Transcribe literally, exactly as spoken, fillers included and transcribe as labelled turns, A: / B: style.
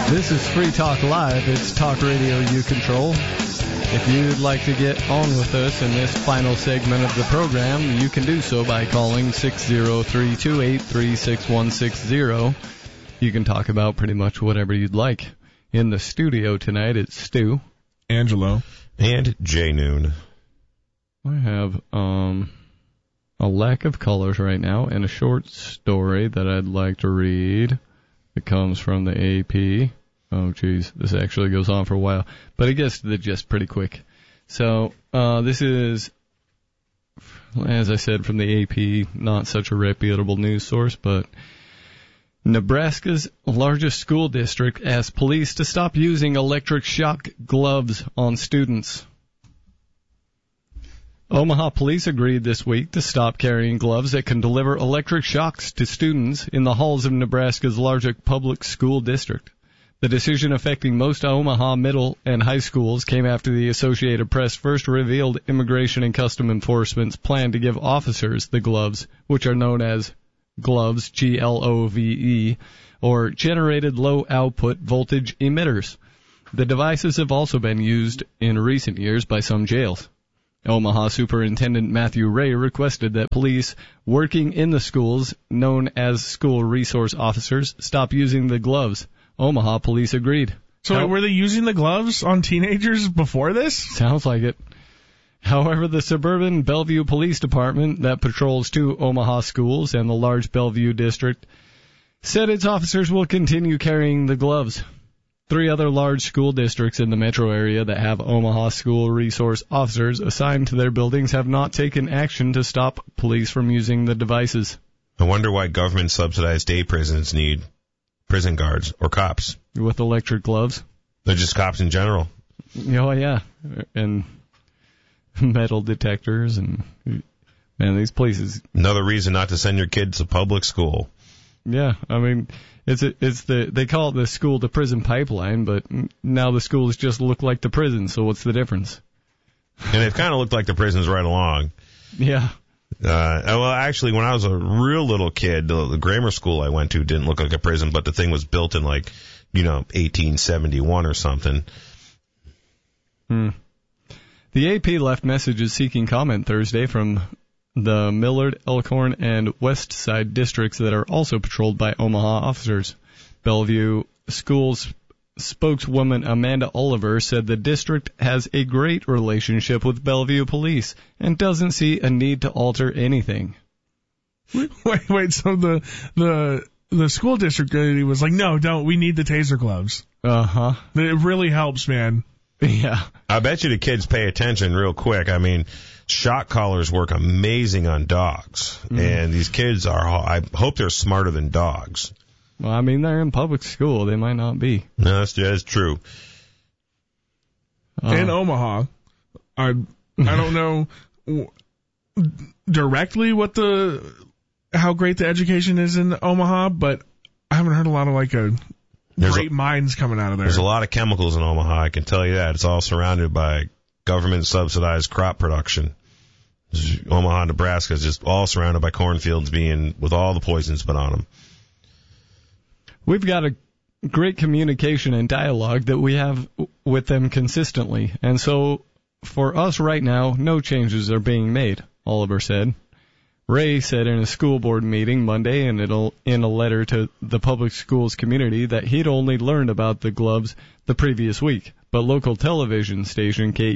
A: This is Free Talk Live. It's talk radio you control. If you'd like to get on with us in this final segment of the program, you can do so by calling six oh three, two eight three, six one six zero. You can talk about pretty much whatever you'd like. In the studio tonight, it's Stu,
B: Angelo,
C: and J Noon.
A: I have um, a lack of colors right now and a short story that I'd like to read. It comes from the A P. Oh, geez, this actually goes on for a while. But it gets to the gist pretty quick. So, uh, this is, as I said, from the A P, not such a reputable news source, but Nebraska's largest school district asks police to stop using electric shock gloves on students. Omaha police agreed this week to stop carrying gloves that can deliver electric shocks to students in the halls of Nebraska's largest public school district. The decision affecting most Omaha middle and high schools came after the Associated Press first revealed Immigration and Customs Enforcement's plan to give officers the gloves, which are known as gloves, G L O V E, or generated low-output voltage emitters. The devices have also been used in recent years by some jails. Omaha Superintendent Matthew Ray requested that police working in the schools, known as school resource officers, stop using the gloves. Omaha police agreed.
B: So
A: How-
B: were they using the gloves on teenagers before this?
A: Sounds like it. However, the suburban Bellevue Police Department that patrols two Omaha schools and the large Bellevue district said its officers will continue carrying the gloves. Three other large school districts in the metro area that have Omaha school resource officers assigned to their buildings have not taken action to stop police from using the devices.
C: I wonder why government-subsidized day prisons need prison guards or cops.
A: With electric gloves?
C: They're just cops in general.
A: Oh, yeah. And metal detectors and, man, these places.
C: Another reason not to send your kids to public school.
A: Yeah, I mean, it's a, it's the they call it the school to prison pipeline, but now the schools just look like the prison. So what's the difference?
C: And they've kind of looked like the prisons right along.
A: Yeah.
C: Uh, well, actually, when I was a real little kid, the, the grammar school I went to didn't look like a prison, but the thing was built in like, you know, eighteen seventy-one or something.
A: Hmm. The A P left messages seeking comment Thursday from the Millard, Elkhorn, and West Side districts that are also patrolled by Omaha officers. Bellevue Schools spokeswoman Amanda Oliver said the district has a great relationship with Bellevue Police and doesn't see a need to alter anything.
B: Wait, wait, so the the the school district was like, no, don't, we need the taser gloves.
A: Uh-huh.
B: It really helps, man.
A: Yeah.
C: I bet you the kids pay attention real quick. I mean, shock collars work amazing on dogs, mm. and these kids are, I hope they're smarter than dogs.
A: Well, I mean, they're in public school. They might not be.
C: No, that's, that's true.
B: Uh, in Omaha, I, I don't know directly what the, how great the education is in Omaha, but I haven't heard a lot of like a, There's great a, minds coming out of there.
C: There's a lot of chemicals in Omaha, I can tell you that. It's all surrounded by government-subsidized crop production. Omaha, Nebraska is just all surrounded by cornfields being, with all the poisons put on them.
A: We've got a great communication and dialogue that we have with them consistently. And so, for us right now, no changes are being made, Oliver said. Ray said in a school board meeting Monday and it'll, in a letter to the public schools community that he'd only learned about the gloves the previous week, but local television station K